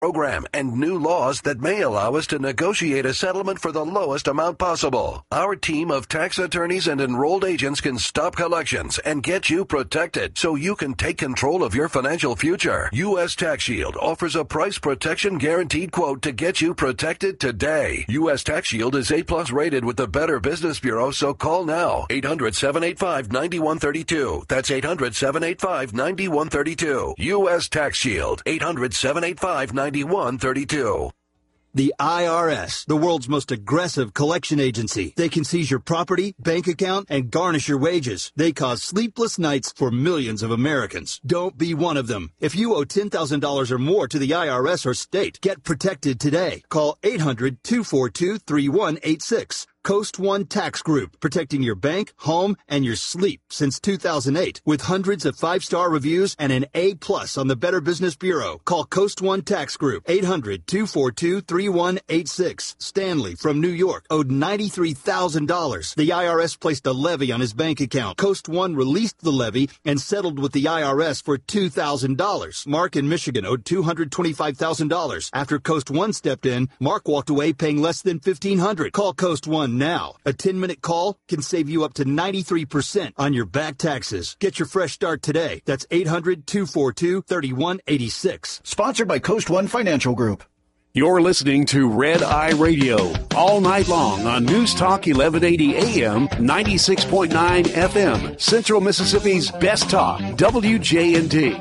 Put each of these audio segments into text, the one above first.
program and new laws that may allow us to negotiate a settlement for the lowest amount possible. Our team of tax attorneys and enrolled agents can stop collections and get you protected so you can take control of your financial future. U.S. Tax Shield offers a price protection guaranteed quote to get you protected today. U.S. Tax Shield is A+ rated with the Better Business Bureau, so call now. 800-785-9132. That's 800-785-9132. U.S. Tax Shield. 800-785-9132. The IRS, the world's most aggressive collection agency. They can seize your property, bank account, and garnish your wages. They cause sleepless nights for millions of Americans. Don't be one of them. If you owe $10,000 or more to the IRS or state, get protected today. Call 800-242-3186. Coast One Tax Group, protecting your bank, home, and your sleep since 2008. With hundreds of 5-star reviews and an A+ on the Better Business Bureau. Call Coast One Tax Group, 800-242-3186. Stanley from New York owed $93,000. The IRS placed a levy on his bank account. Coast One released the levy and settled with the IRS for $2,000. Mark in Michigan owed $225,000. After Coast One stepped in, Mark walked away paying less than $1,500. Call Coast One now. A 10-minute call can save you up to 93% on your back taxes. Get your fresh start today. That's 800-242-3186. Sponsored by Coast One Financial Group. You're listening to Red Eye Radio all night long on News Talk 1180 AM, 96.9 FM, Central Mississippi's best talk, WJND.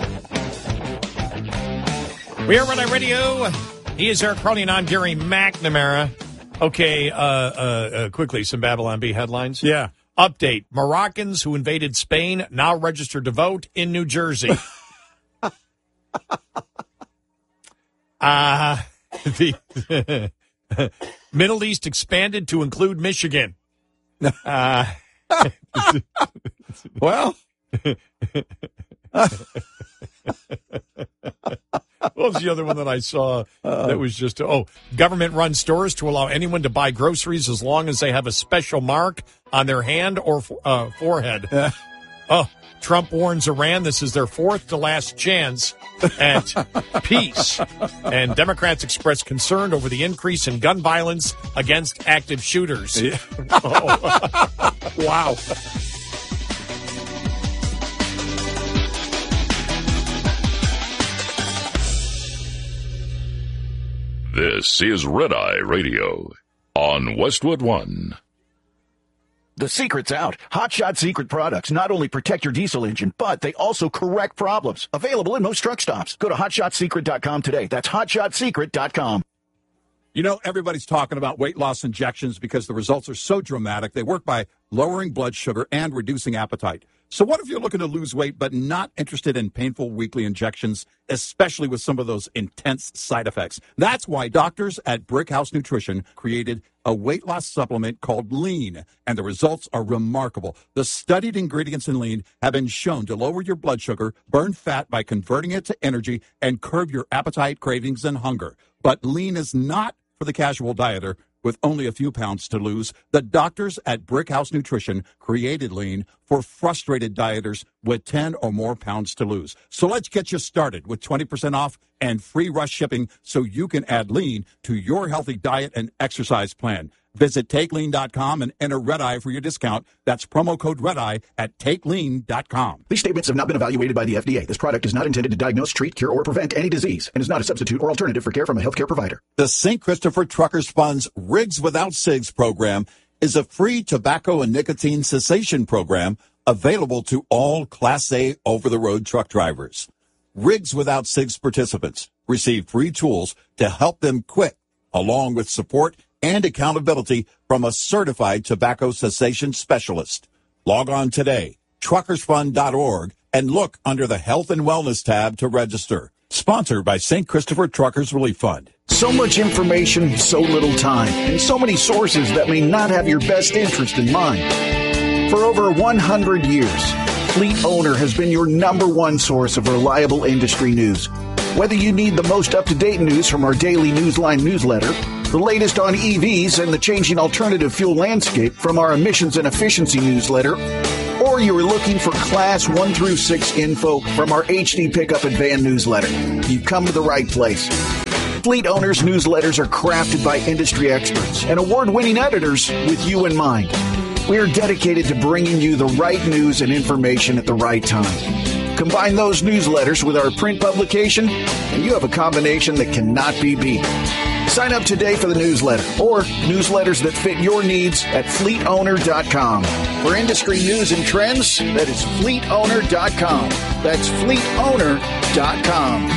We are Red Eye Radio. He is Eric Carney and I'm Gary McNamara. Okay, quickly, some Babylon Bee headlines. Yeah. Update. Moroccans who invaded Spain now registered to vote in New Jersey. The Middle East expanded to include Michigan. Well. What was the other one that I saw that was just, government-run stores to allow anyone to buy groceries as long as they have a special mark on their hand or forehead. Trump warns Iran this is their fourth to last chance at peace. And Democrats express concern over the increase in gun violence against active shooters. Yeah. Wow. This is Red Eye Radio on Westwood One. The secret's out. Hot Shot Secret products not only protect your diesel engine, but they also correct problems. Available in most truck stops. Go to hotshotsecret.com today. That's hotshotsecret.com. You know, everybody's talking about weight loss injections because the results are so dramatic. They work by lowering blood sugar and reducing appetite. So what if you're looking to lose weight but not interested in painful weekly injections, especially with some of those intense side effects? That's why doctors at Brickhouse Nutrition created a weight loss supplement called Lean, and the results are remarkable. The studied ingredients in Lean have been shown to lower your blood sugar, burn fat by converting it to energy, and curb your appetite, cravings, and hunger. But Lean is not for the casual dieter with only a few pounds to lose. The doctors at Brickhouse Nutrition created Lean for frustrated dieters with 10 or more pounds to lose. So let's get you started with 20% off and free rush shipping so you can add Lean to your healthy diet and exercise plan. Visit TakeLean.com and enter Red Eye for your discount. That's promo code Red Eye at TakeLean.com. These statements have not been evaluated by the FDA. This product is not intended to diagnose, treat, cure, or prevent any disease and is not a substitute or alternative for care from a healthcare provider. The St. Christopher Truckers Fund's Rigs Without Cigs program is a free tobacco and nicotine cessation program available to all Class A over-the-road truck drivers. Rigs Without Cigs participants receive free tools to help them quit, along with support and accountability from a certified tobacco cessation specialist. Log on today, truckersfund.org, and look under the Health and Wellness tab to register. Sponsored by St. Christopher Truckers Relief Fund. So much information, so little time, and so many sources that may not have your best interest in mind. For over 100 years, Fleet Owner has been your number one source of reliable industry news. Whether you need the most up-to-date news from our daily Newsline newsletter, the latest on EVs and the changing alternative fuel landscape from our emissions and efficiency newsletter, or or you are looking for Class 1 through 6 info from our HD Pickup and Van newsletter, you've come to the right place. Fleet Owners newsletters are crafted by industry experts and award-winning editors with you in mind. We are dedicated to bringing you the right news and information at the right time. Combine those newsletters with our print publication, and you have a combination that cannot be beat. Sign up today for the newsletter or newsletters that fit your needs at fleetowner.com. For industry news and trends, that is fleetowner.com. That's fleetowner.com.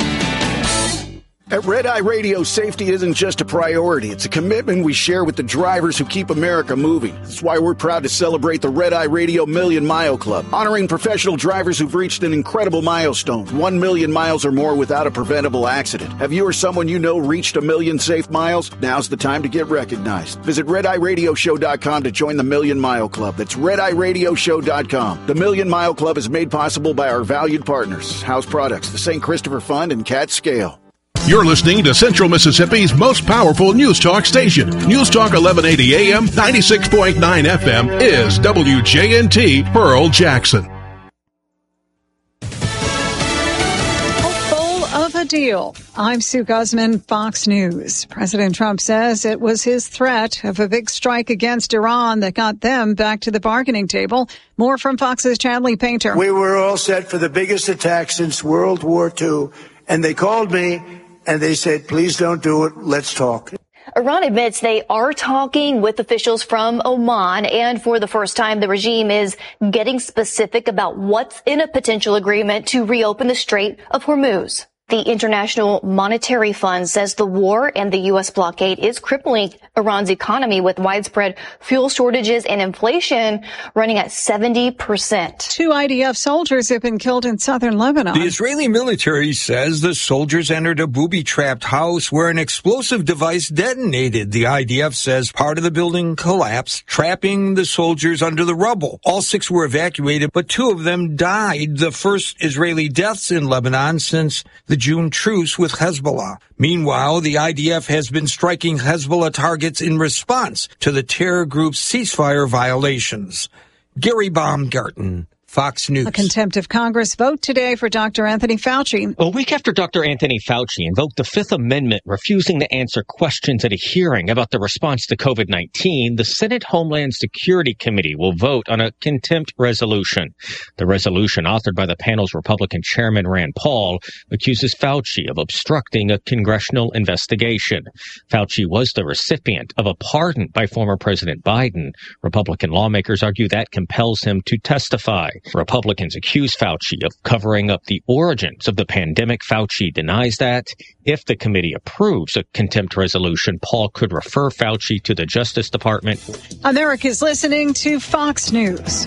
At Red Eye Radio, safety isn't just a priority. It's a commitment we share with the drivers who keep America moving. That's why we're proud to celebrate the Red Eye Radio Million Mile Club, honoring professional drivers who've reached an incredible milestone, 1 million miles or more without a preventable accident. Have you or someone you know reached 1 million safe miles? Now's the time to get recognized. Visit RedEyeRadioshow.com to join the Million Mile Club. That's RedEyeRadioshow.com. The Million Mile Club is made possible by our valued partners, House Products, the St. Christopher Fund, and Cat Scale. You're listening to Central Mississippi's most powerful news talk station. News Talk 1180 AM, 96.9 FM is WJNT Pearl Jackson. Hopeful of a deal. I'm Sue Guzman, Fox News. President Trump says it was his threat of a big strike against Iran that got them back to the bargaining table. More from Fox's Chadley Painter. We were all set for the biggest attack since World War II, and they called me and they said, please don't do it. Let's talk. Iran admits they are talking with officials from Oman, and for the first time, the regime is getting specific about what's in a potential agreement to reopen the Strait of Hormuz. The International Monetary Fund says the war and the U.S. blockade is crippling Iran's economy with widespread fuel shortages and inflation running at 70%. 2 IDF soldiers have been killed in southern Lebanon. The Israeli military says the soldiers entered a booby-trapped house where an explosive device detonated. The IDF says part of the building collapsed, trapping the soldiers under the rubble. All 6 were evacuated, but 2 of them died. The first Israeli deaths in Lebanon since the June truce with Hezbollah. Meanwhile, the IDF has been striking Hezbollah targets in response to the terror group's ceasefire violations. Gary Baumgarten, Fox News. A contempt of Congress vote today for Dr. Anthony Fauci. A week after Dr. Anthony Fauci invoked the Fifth Amendment, refusing to answer questions at a hearing about the response to COVID-19, the Senate Homeland Security Committee will vote on a contempt resolution. The resolution, authored by the panel's Republican chairman Rand Paul, accuses Fauci of obstructing a congressional investigation. Fauci was the recipient of a pardon by former President Biden. Republican lawmakers argue that compels him to testify. Republicans accuse Fauci of covering up the origins of the pandemic. Fauci denies that. If the committee approves a contempt resolution, Paul could refer Fauci to the Justice Department. America's listening to Fox News.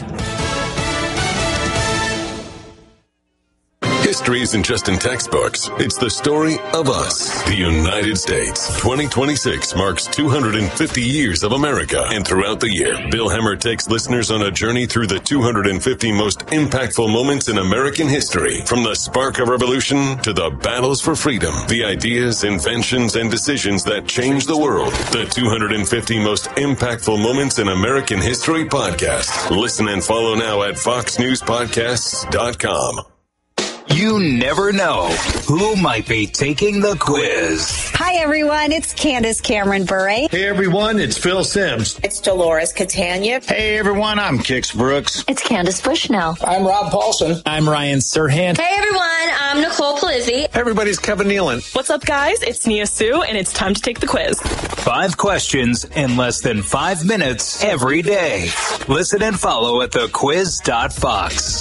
History isn't just in textbooks. It's the story of us, the United States. 2026 marks 250 years of America, and throughout the year, Bill Hemmer takes listeners on a journey through the 250 most impactful moments in American history. From the spark of revolution to the battles for freedom, the ideas, inventions, and decisions that changed the world. The 250 most impactful moments in American history podcast. Listen and follow now at foxnewspodcasts.com. You never know who might be taking the quiz. Hi, everyone. It's Candace Cameron Bure. Hey, everyone. It's Phil Sims. It's Dolores Catania. Hey, everyone. I'm Kix Brooks. It's Candace Bushnell. I'm Rob Paulson. I'm Ryan Serhant. Hey, everyone. I'm Nicole Polizzi. Hey, everybody's Kevin Nealon. What's up, guys? It's Nia Sue, and it's time to take the quiz. 5 questions in less than 5 minutes every day. Listen and follow at thequiz.fox.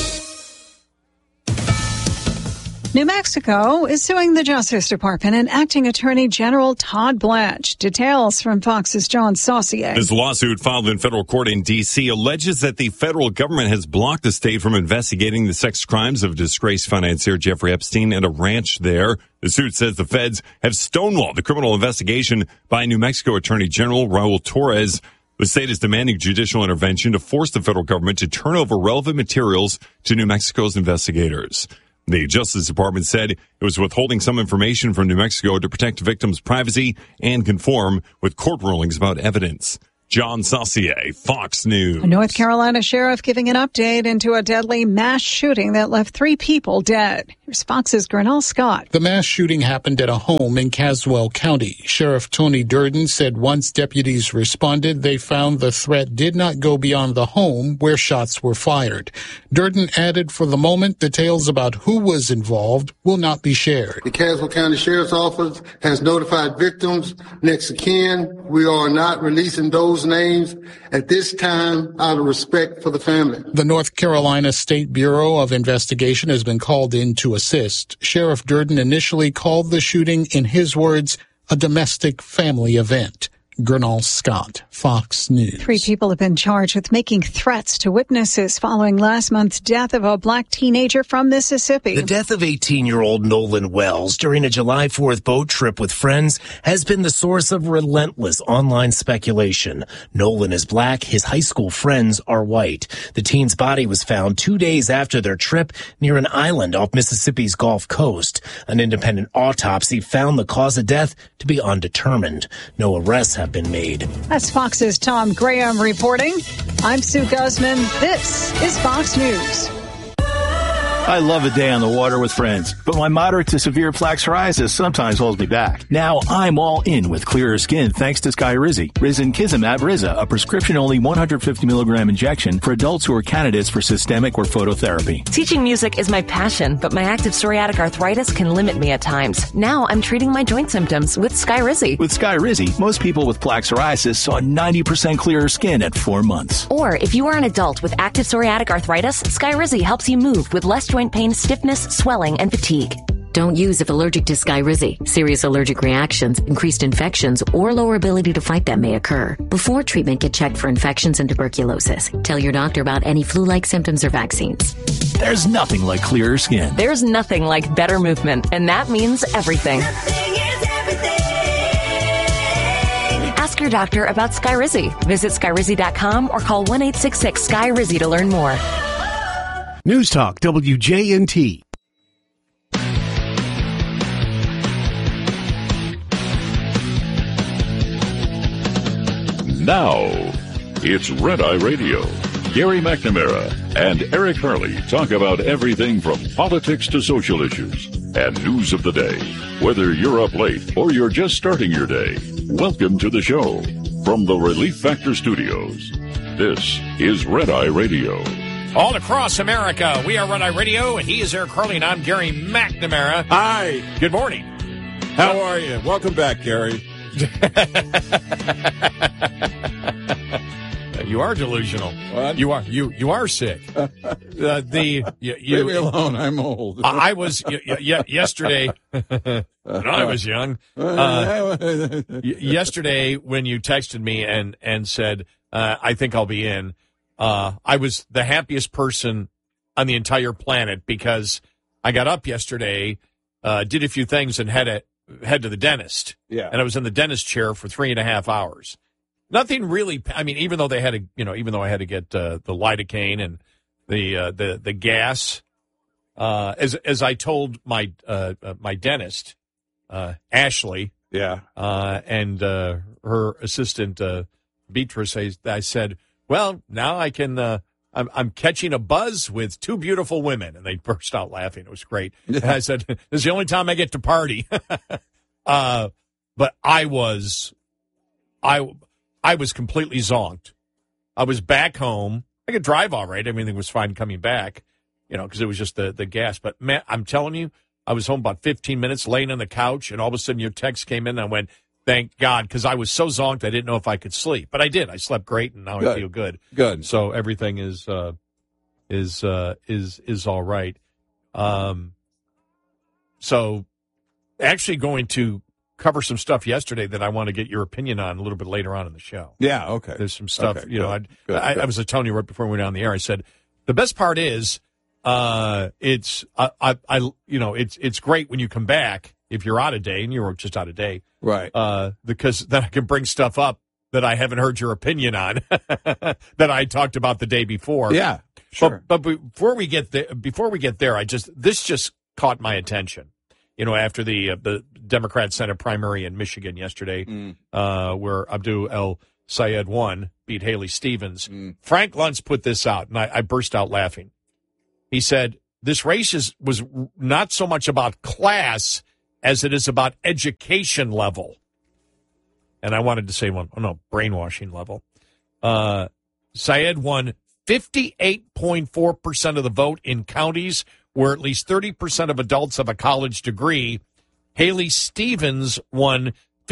New Mexico is suing the Justice Department and Acting Attorney General Todd Blanche. Details from Fox's John Saucier. This lawsuit filed in federal court in D.C. alleges that the federal government has blocked the state from investigating the sex crimes of disgraced financier Jeffrey Epstein at a ranch there. The suit says the feds have stonewalled the criminal investigation by New Mexico Attorney General Raul Torres. The state is demanding judicial intervention to force the federal government to turn over relevant materials to New Mexico's investigators. The Justice Department said it was withholding some information from New Mexico to protect victims' privacy and conform with court rulings about evidence. John Saucier, Fox News. A North Carolina sheriff giving an update into a deadly mass shooting that left 3 people dead. Here's Fox's Grinnell Scott. The mass shooting happened at a home in Caswell County. Sheriff Tony Durden said once deputies responded, they found the threat did not go beyond the home where shots were fired. Durden added, for the moment, details about who was involved will not be shared. The Caswell County Sheriff's Office has notified victims, next of kin. We are not releasing those names at this time out of respect for the family. The North Carolina State Bureau of Investigation has been called in to assist. Sheriff Durden initially called the shooting, in his words, a domestic family event. Grinnell Scott, Fox News. 3 people have been charged with making threats to witnesses following last month's death of a black teenager from Mississippi. The death of 18-year-old Nolan Wells during a July 4th boat trip with friends has been the source of relentless online speculation. Nolan is black. His high school friends are white. The teen's body was found 2 days after their trip near an island off Mississippi's Gulf Coast. An independent autopsy found the cause of death to be undetermined. No arrests have been made. That's Fox's Tom Graham reporting. I'm Sue Guzman. This is Fox News. I love a day on the water with friends, but my moderate to severe plaque psoriasis sometimes holds me back. Now I'm all in with clearer skin thanks to Skyrizi. Risankizumab Riza, a prescription-only 150 milligram injection for adults who are candidates for systemic or phototherapy. Teaching music is my passion, but my active psoriatic arthritis can limit me at times. Now I'm treating my joint symptoms with Skyrizi. With Skyrizi, most people with plaque psoriasis saw 90% clearer skin at 4 months. Or if you are an adult with active psoriatic arthritis, Skyrizi helps you move with less joint pain, stiffness, swelling, and fatigue. Don't use if allergic to Skyrizi. Serious allergic reactions, increased infections, or lower ability to fight them may occur. Before treatment, get checked for infections and tuberculosis. Tell your doctor about any flu-like symptoms or vaccines. There's nothing like clearer skin. There's nothing like better movement, and that means everything. Ask your doctor about Skyrizi. Visit Skyrizi.com or call 1-866-SKY-RIZZI to learn more. News Talk WJNT. Now, it's Red Eye Radio. Gary McNamara and Eric Harley talk about everything from politics to social issues and news of the day. Whether you're up late or you're just starting your day, welcome to the show. From the Relief Factor Studios, this is Red Eye Radio. All across America, we are Red Eye Radio, and he is Eric Harley, and I'm Gary McNamara. Hi. Good morning. How are you? Welcome back, Gary. You are delusional. What? You are sick. Leave me alone. I'm old. I was yesterday. When I was young. Yesterday, when you texted me and said, "I think I'll be in," I was the happiest person on the entire planet because I got up yesterday, did a few things, and had to head to the dentist. Yeah, and I was in the dentist chair for 3.5 hours. Nothing really. I mean, even though I had to get the lidocaine and the gas, as I told my my dentist, Ashley, and her assistant Beatrice, I said, well, now I can. I'm catching a buzz with 2 beautiful women, and they burst out laughing. It was great. And I said, "This is the only time I get to party." But I was completely zonked. I was back home. I could drive all right. Everything was fine coming back, because it was just the gas. But, man, I'm telling you, I was home about 15 minutes, laying on the couch, and all of a sudden your text came in, and I went, thank God, because I was so zonked I didn't know if I could sleep. But I did. I slept great, and now I feel good. Good. So everything is all right. So actually going to cover some stuff yesterday that I want to get your opinion on a little bit later on in the show. Yeah, okay. There's some stuff, okay, I was telling you right before we went on the air, I said, the best part is, it's great when you come back, if you're out a day, and you were just out a day. Right. Because then I can bring stuff up that I haven't heard your opinion on that I talked about the day before. Yeah, sure. But before we get there, this just caught my attention. After the Democrat Senate primary in Michigan yesterday, where Abdul El Syed won, beat Haley Stevens. Frank Luntz put this out, and I burst out laughing. He said, this race was not so much about class as it is about education level. And I wanted to say, brainwashing level. Syed won 58.4% of the vote in counties where at least 30% of adults have a college degree. Haley Stevens won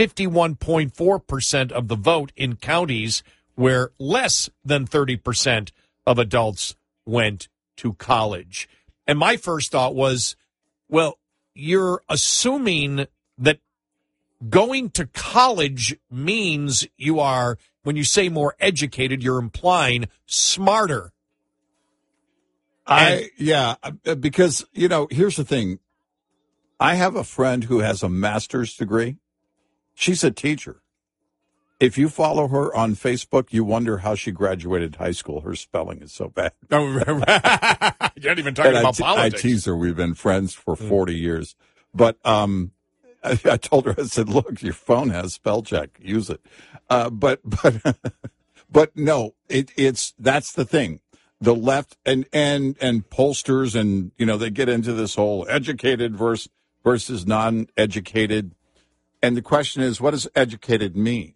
51.4% of the vote in counties where less than 30% of adults went to college. And my first thought was, well, you're assuming that going to college means you are, when you say more educated, you're implying smarter. Because, here's the thing. I have a friend who has a master's degree. She's a teacher. If you follow her on Facebook, you wonder how she graduated high school. Her spelling is so bad. You're not even talking about politics. I tease her. We've been friends for 40 years. But I told her, I said, look, your phone has spell check. Use it. But no, that's the thing. The left and pollsters and, they get into this whole educated versus non-educated. And the question is, what does educated mean?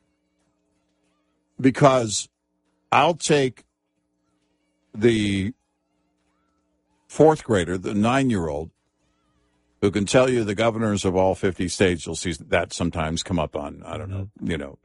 Because I'll take the fourth grader, the 9-year-old, who can tell you the governors of all 50 states. You'll see that sometimes come up on, I don't know,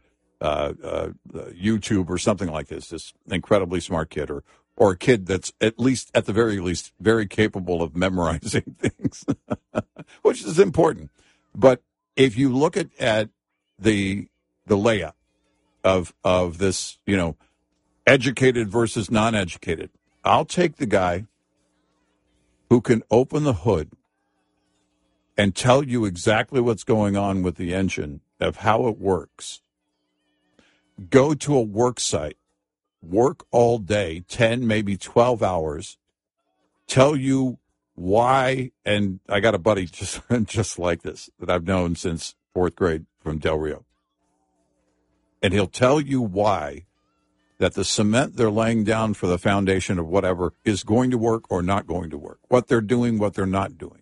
YouTube or something like this. This incredibly smart kid or a kid that's at the very least, very capable of memorizing things, which is important. But if you look at the layout of this, educated versus non-educated, I'll take the guy who can open the hood and tell you exactly what's going on with the engine, of how it works. Go to a work site, work all day, 10, maybe 12 hours, tell you why, and I got a buddy just like this that I've known since fourth grade from Del Rio. And he'll tell you why that the cement they're laying down for the foundation of whatever is going to work or not going to work, what they're doing, what they're not doing.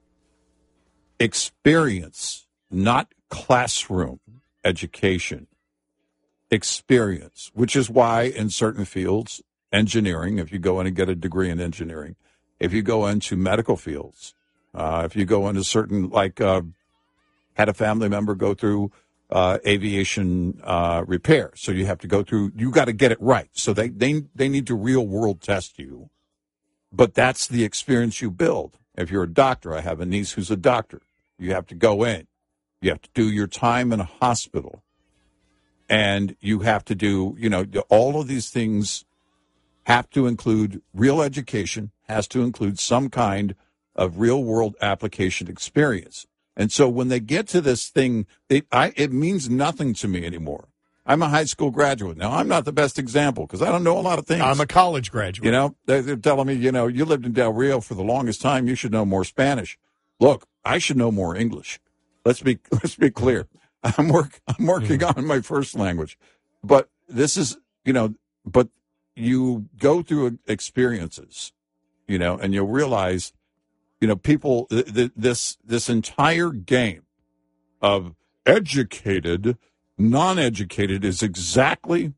Experience, not classroom education. Experience, which is why in certain fields, engineering, if you go in and get a degree in engineering, if you go into medical fields, if you go into certain, had a family member go through aviation repair, so you have to go through, you got to get it right. So they need to real world test you, but that's the experience you build. If you're a doctor, I have a niece who's a doctor. You have to go in. You have to do your time in a hospital. And you have to do, all of these things have to include real education, has to include some kind of real world application experience. And so when they get to this thing, it means nothing to me anymore. I'm a high school graduate. Now, I'm not the best example because I don't know a lot of things. I'm a college graduate. They're telling me, you lived in Del Rio for the longest time. You should know more Spanish. Look, I should know more English. Let's be clear. I'm working on my first language. But this is, but you go through experiences, and you'll realize, people, this entire game of educated, non-educated is exactly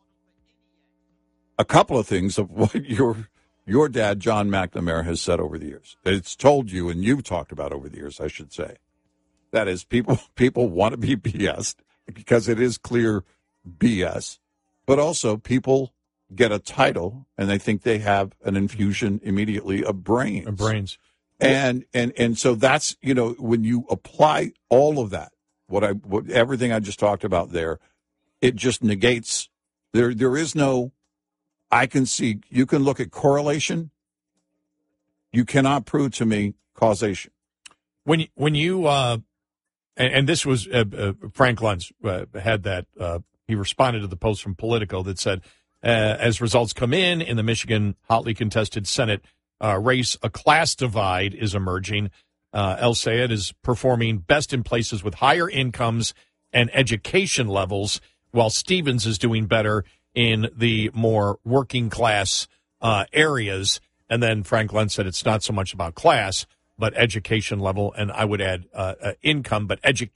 a couple of things of what your dad, John McNamara, has said over the years. It's told you, and you've talked about over the years, I should say. That is, people want to be BS'd because it is clear BS, but also people get a title and they think they have an infusion immediately of brains. And so that's, when you apply all of that, everything I just talked about there, it just negates. There is no, I can see, you can look at correlation. You cannot prove to me causation. When you, and this was Frank Luntz had that. He responded to the post from Politico that said, as results come in the Michigan hotly contested Senate race, a class divide is emerging. El Sayed is performing best in places with higher incomes and education levels. while Stevens is doing better in the more working class areas. And then Frank Glenn said it's not so much about class, but education level, and I would add income, but education.